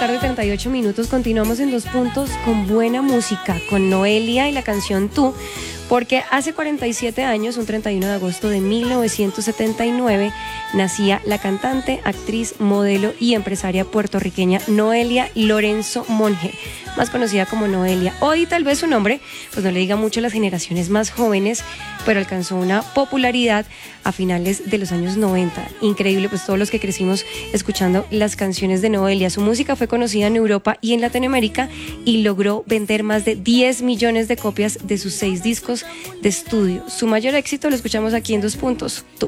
tarde, 38 minutos. Continuamos en Dos Puntos con buena música, con Noelia y la canción Tú, porque hace 47 años, un 31 de agosto de 1979, nacía la cantante, actriz, modelo y empresaria puertorriqueña Noelia Lorenzo Monge, más conocida como Noelia. Hoy tal vez su nombre pues no le diga mucho a las generaciones más jóvenes, pero alcanzó una popularidad a finales de los años 90. Increíble, pues todos los que crecimos escuchando las canciones de Noelia. Su música fue conocida en Europa y en Latinoamérica y logró vender más de 10 millones de copias de sus 6 discos de estudio. Su mayor éxito lo escuchamos aquí en Dos Puntos. Tú.